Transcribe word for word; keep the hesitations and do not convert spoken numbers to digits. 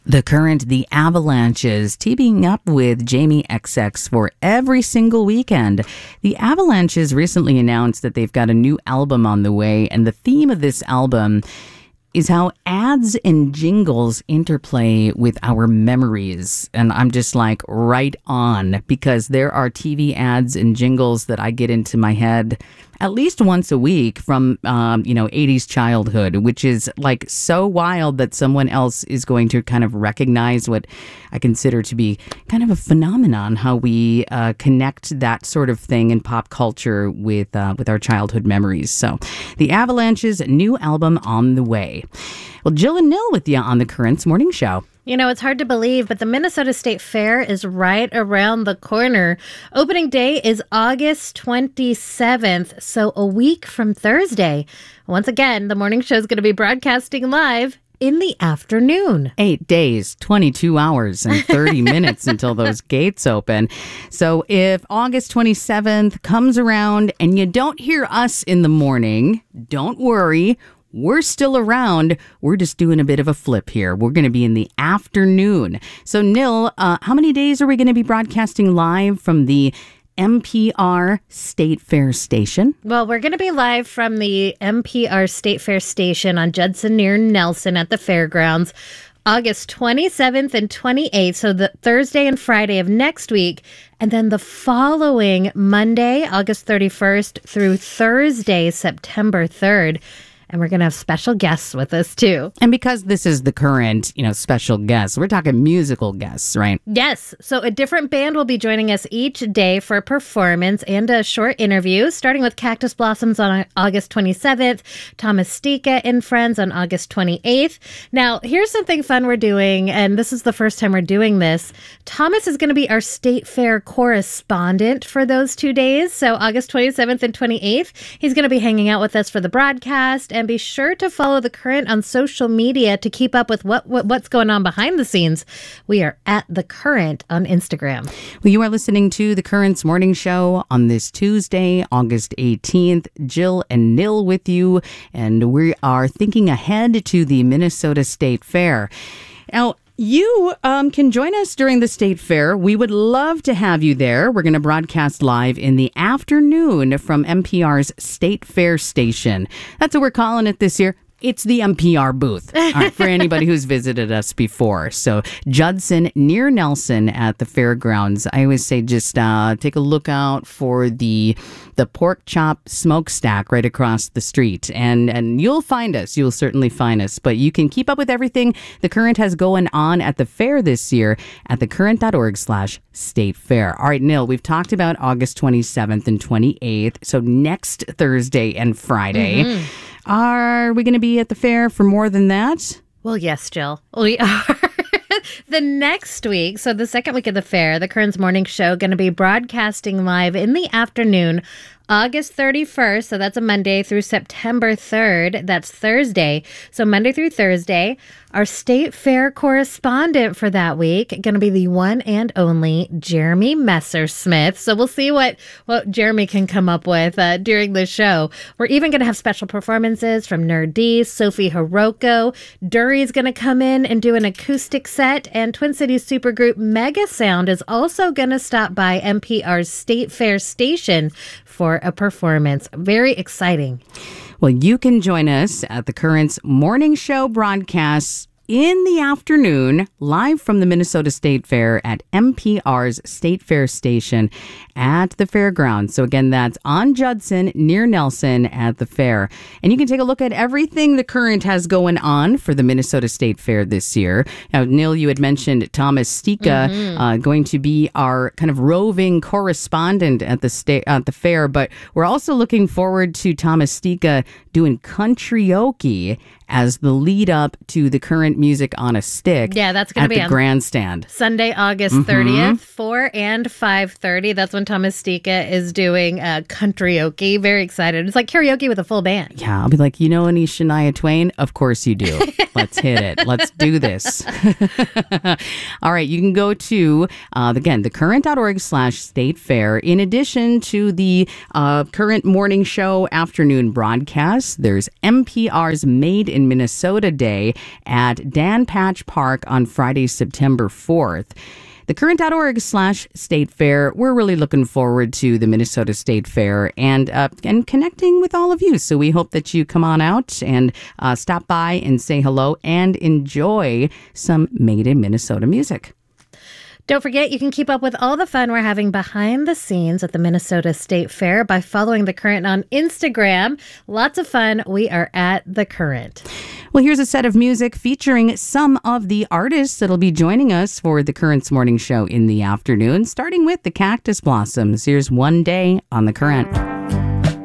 The Current, the Avalanches, teaming up with Jamie X X for every single weekend. The Avalanches recently announced that they've got a new album on the way, and the theme of this album is how ads and jingles interplay with our memories. And I'm just like, right on, because there are T V ads and jingles that I get into my head at least once a week from, um, you know, eighties childhood, which is like so wild that someone else is going to kind of recognize what I consider to be kind of a phenomenon, how we uh, connect that sort of thing in pop culture with, uh, with our childhood memories. So the Avalanches' new album on the way. Well, Jill and Nil with you on the Currents Morning Show. You know, it's hard to believe, but the Minnesota State Fair is right around the corner. Opening day is August twenty-seventh, so a week from Thursday. Once again, the morning show is going to be broadcasting live in the afternoon. Eight days, twenty-two hours, and thirty minutes until those gates open. So if August twenty-seventh comes around and you don't hear us in the morning, don't worry. We're still around. We're just doing a bit of a flip here. We're going to be in the afternoon. So, Nil, uh, how many days are we going to be broadcasting live from the M P R State Fair Station? Well, we're going to be live from the M P R State Fair Station on Judson near Nelson at the fairgrounds, August twenty-seventh and twenty-eighth, so the Thursday and Friday of next week. And then the following Monday, August thirty-first through Thursday, September third. And we're going to have special guests with us, too. And because this is the Current, you know, special guests, we're talking musical guests, right? Yes. So a different band will be joining us each day for a performance and a short interview, starting with Cactus Blossoms on August twenty-seventh, Thomas Stika and Friends on August twenty-eighth. Now, here's something fun we're doing, and this is the first time we're doing this. Thomas is going to be our State Fair correspondent for those two days. So August twenty-seventh and twenty-eighth, he's going to be hanging out with us for the broadcast. And be sure to follow The Current on social media to keep up with what, what what's going on behind the scenes. We are at The Current on Instagram. Well, you are listening to The Current's Morning Show on this Tuesday, August eighteenth. Jill and Nil with you, and we are thinking ahead to the Minnesota State Fair. Now, you um, can join us during the State Fair. We would love to have you there. We're going to broadcast live in the afternoon from M P R's State Fair Station. That's what we're calling it this year. It's the M P R booth, all right, for anybody who's visited us before. So Judson near Nelson at the fairgrounds. I always say just uh, take a look out for the the pork chop smokestack right across the street. And, and you'll find us. You'll certainly find us. But you can keep up with everything The Current has going on at the fair this year at thecurrent.org slash state fair. All right, Nil, we've talked about August twenty-seventh and twenty-eighth. So next Thursday and Friday. Mm-hmm. Are we going to be at the fair for more than that? Well, yes, Jill. We are. The next week, so the second week of the fair, the Current's Morning Show going to be broadcasting live in the afternoon, August thirty-first, so that's a Monday, through September third, that's Thursday. So Monday through Thursday, our State Fair correspondent for that week going to be the one and only Jeremy Messersmith. So we'll see what, what Jeremy can come up with uh, during the show. We're even going to have special performances from Nerd D, Sophie Hiroko. Dury's going to come in and do an acoustic set, and Twin Cities supergroup Mega Sound is also going to stop by M P R's State Fair Station for a performance. Very exciting. Well, you can join us at the Current's Morning Show broadcasts in the afternoon, live from the Minnesota State Fair at M P R's State Fair Station at the fairgrounds. So again, that's on Judson near Nelson at the fair. And you can take a look at everything The Current has going on for the Minnesota State Fair this year. Now, Nil, you had mentioned Thomas Stika mm-hmm. uh, going to be our kind of roving correspondent at the sta- at the fair, but we're also looking forward to Thomas Stika doing country-oke as the lead up to the Current Music on a Stick. Yeah, that's going to be at the grandstand. Sunday, August thirtieth, mm-hmm. four and five thirty. That's when Thomas Stika is doing uh, country-oke. Very excited. It's like karaoke with a full band. Yeah, I'll be like, you know any Shania Twain? Of course you do. Let's hit it. Let's do this. All right, you can go to, uh, again, thecurrent.org slash state fair. In addition to the uh, Current Morning Show afternoon broadcast, there's M P R's Made in Minnesota Day at Dan Patch Park on Friday, September fourth. Thecurrent.org slash state fair. We're really looking forward to the Minnesota State Fair and uh, and connecting with all of you. So we hope that you come on out and uh, stop by and say hello and enjoy some Made in Minnesota music. Don't forget, you can keep up with all the fun we're having behind the scenes at the Minnesota State Fair by following The Current on Instagram. Lots of fun. We are at The Current. Well, here's a set of music featuring some of the artists that'll be joining us for The Current's morning show in the afternoon, starting with the Cactus Blossoms. Here's One Day on The Current.